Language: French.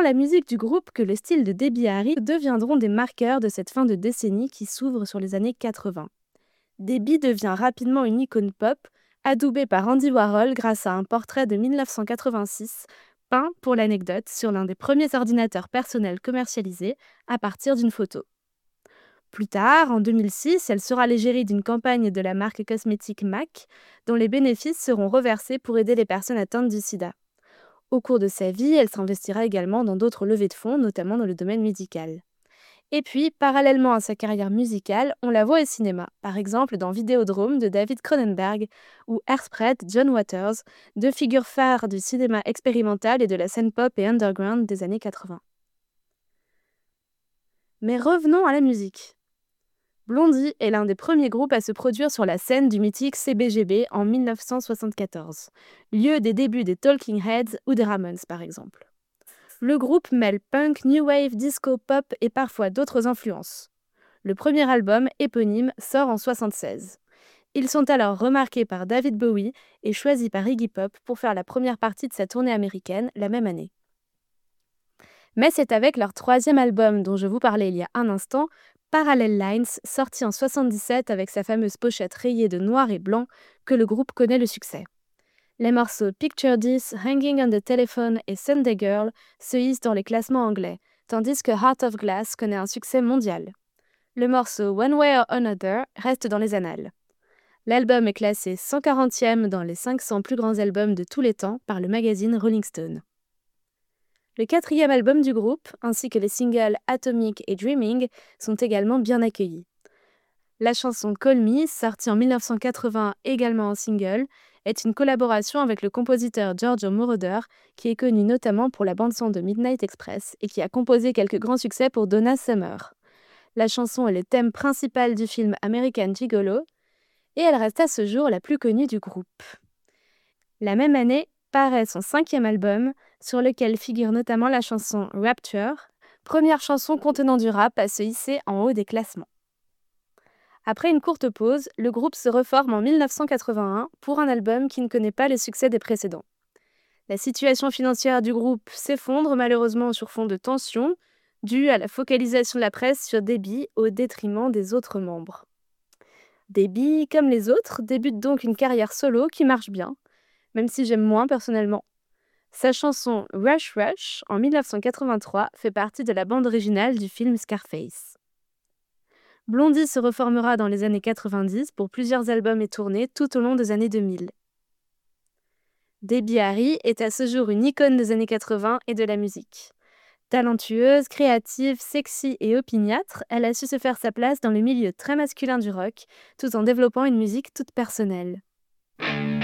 la musique du groupe que le style de Debbie Harry deviendront des marqueurs de cette fin de décennie qui s'ouvre sur les années 80. Debbie devient rapidement une icône pop, adoubée par Andy Warhol grâce à un portrait de 1986, peint, pour l'anecdote, sur l'un des premiers ordinateurs personnels commercialisés à partir d'une photo. Plus tard, en 2006, elle sera l'égérie d'une campagne de la marque cosmétique MAC, dont les bénéfices seront reversés pour aider les personnes atteintes du sida. Au cours de sa vie, elle s'investira également dans d'autres levées de fonds, notamment dans le domaine médical. Et puis, parallèlement à sa carrière musicale, on la voit au cinéma, par exemple dans Vidéodrome de David Cronenberg ou Hairspray de John Waters, deux figures phares du cinéma expérimental et de la scène pop et underground des années 80. Mais revenons à la musique. Blondie est l'un des premiers groupes à se produire sur la scène du mythique CBGB en 1974, lieu des débuts des Talking Heads ou des Ramones par exemple. Le groupe mêle punk, new wave, disco, pop et parfois d'autres influences. Le premier album, éponyme, sort en 1976. Ils sont alors remarqués par David Bowie et choisis par Iggy Pop pour faire la première partie de sa tournée américaine la même année. Mais c'est avec leur troisième album dont je vous parlais il y a un instant, Parallel Lines, sorti en 1977 avec sa fameuse pochette rayée de noir et blanc, que le groupe connaît le succès. Les morceaux Picture This, Hanging on the Telephone et Sunday Girl se hissent dans les classements anglais, tandis que Heart of Glass connaît un succès mondial. Le morceau One Way or Another reste dans les annales. L'album est classé 140e dans les 500 plus grands albums de tous les temps par le magazine Rolling Stone. Le quatrième album du groupe, ainsi que les singles Atomic et Dreaming, sont également bien accueillis. La chanson Call Me, sortie en 1980 également en single, est une collaboration avec le compositeur Giorgio Moroder, qui est connu notamment pour la bande-son de Midnight Express et qui a composé quelques grands succès pour Donna Summer. La chanson est le thème principal du film American Gigolo et elle reste à ce jour la plus connue du groupe. La même année, paraît son 5e album, sur lequel figure notamment la chanson Rapture, première chanson contenant du rap à se hisser en haut des classements. Après une courte pause, le groupe se reforme en 1981 pour un album qui ne connaît pas le succès des précédents. La situation financière du groupe s'effondre malheureusement sur fond de tension, due à la focalisation de la presse sur Debbie au détriment des autres membres. Debbie, comme les autres, débute donc une carrière solo qui marche bien, même si j'aime moins personnellement. Sa chanson Rush Rush, en 1983, fait partie de la bande originale du film Scarface. Blondie se reformera dans les années 90 pour plusieurs albums et tournées tout au long des années 2000. Debbie Harry est à ce jour une icône des années 80 et de la musique. Talentueuse, créative, sexy et opiniâtre, elle a su se faire sa place dans le milieu très masculin du rock, tout en développant une musique toute personnelle.